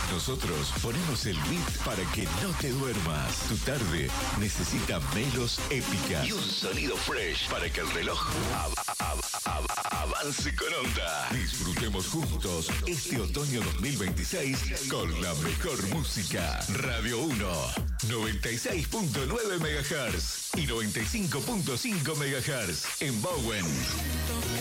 Nosotros ponemos el beat para que no te duermas. Tu tarde necesita melos épica y un sonido fresh para que el reloj avance con onda. Disfrutemos juntos este otoño 2026 con la mejor música. Radio 1, 96.9 MHz y 95.5 MHz en Bowen.